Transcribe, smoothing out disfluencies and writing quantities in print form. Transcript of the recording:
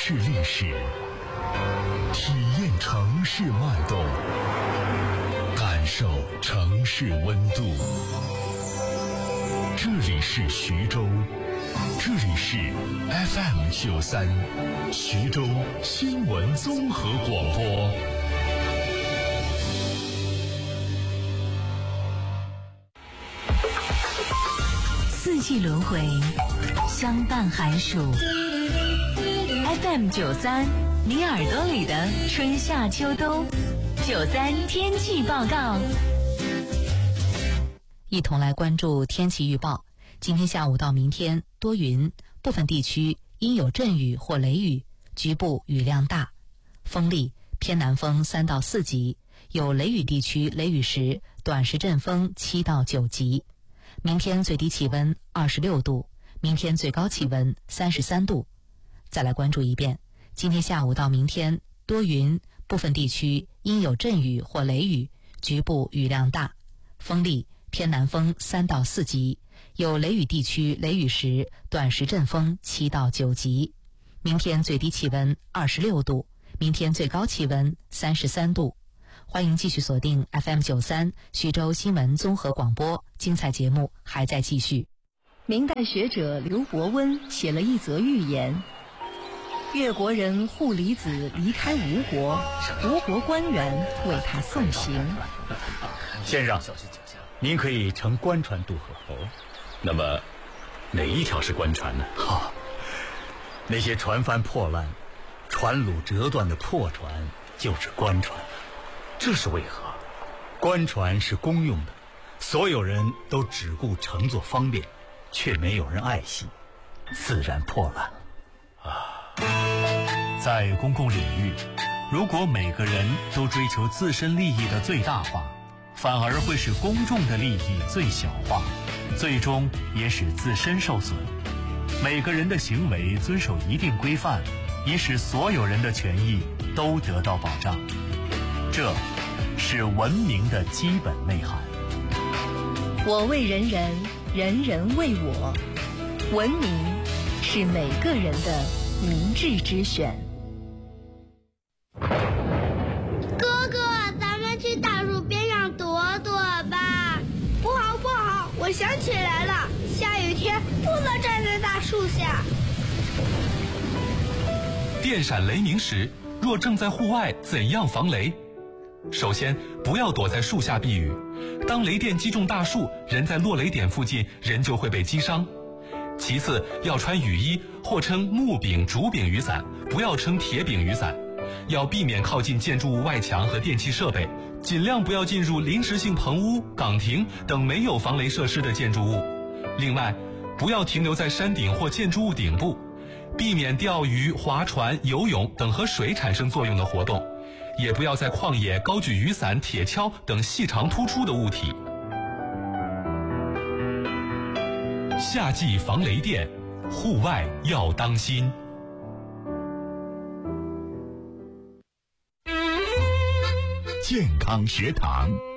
市历史，体验城市脉动，感受城市温度。这里是徐州，这里是 FM93 徐州新闻综合广播。 四季轮回，相伴寒暑。FM93，你耳朵里的春夏秋冬。93天气报告。一同来关注天气预报。今天下午到明天多云，部分地区阴有阵雨或雷雨，局部雨量大，风力偏南风3到4级，有雷雨地区雷雨时短时阵风7到9级。明天最低气温26度，明天最高气温33度。再来关注一遍，今天下午到明天多云，部分地区阴有阵雨或雷雨，局部雨量大，风力偏南风3到4级，有雷雨地区雷雨时短时阵风7到9级。明天最低气温26度，明天最高气温33度。欢迎继续锁定 FM93 徐州新闻综合广播，精彩节目还在继续。明代学者刘伯温写了一则寓言：越国人户离子离开吴国，吴国官员为他送行。 先生，您可以乘官船渡河。 那么哪一条是官船呢？ 那些船帆破烂、船橹折断的破船就是官船。 这是为何？ 官船是公用的，所有人都只顾乘坐方便，却没有人爱惜，自然破烂。 在公共领域，如果每个人都追求自身利益的最大化，反而会使公众的利益最小化，最终也使自身受损。每个人的行为遵守一定规范，以使所有人的权益都得到保障。这是文明的基本内涵。 我为人人，人人为我。文明是每个人的明智之选。 哥哥，咱们去大树边上躲躲吧。不好不好，我想起来了，下雨天不能站在大树下。 电闪雷鸣时，若正在户外，怎样防雷？首先，不要躲在树下避雨。当雷电击中大树，人在落雷点附近，人就会被击伤。其次，要穿雨衣，或称木柄、竹柄雨伞，不要称铁柄雨伞。要避免靠近建筑物外墙和电气设备，尽量不要进入临时性棚屋、岗亭等没有防雷设施的建筑物。另外，不要停留在山顶或建筑物顶部，避免钓鱼、划船、游泳等和水产生作用的活动。也不要在旷野高举雨伞、铁锹等细长突出的物体。夏季防雷电，户外要当心。 健康学堂。